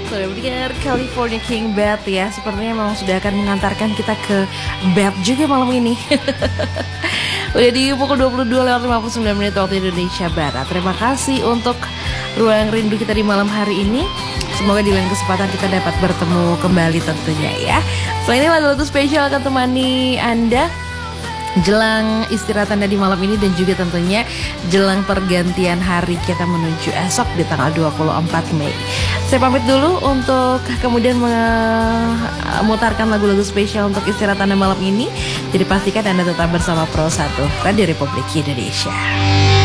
Sudah mendengar California King Bed ya. Sepertinya memang sudah akan mengantarkan kita ke bed juga malam ini. Udah di pukul 22:59 waktu Indonesia Barat. Terima kasih untuk ruang rindu kita di malam hari ini. Semoga di lain kesempatan kita dapat bertemu kembali tentunya ya. Selain ini lagu-lagu spesial akan temani Anda jelang istirahat Anda di malam ini dan juga tentunya jelang pergantian hari kita menuju esok di tanggal 24 Mei. Saya pamit dulu untuk kemudian memutarkan lagu-lagu spesial untuk istirahat Anda malam ini. Jadi pastikan Anda tetap bersama Pro 1 Radio Republik Indonesia.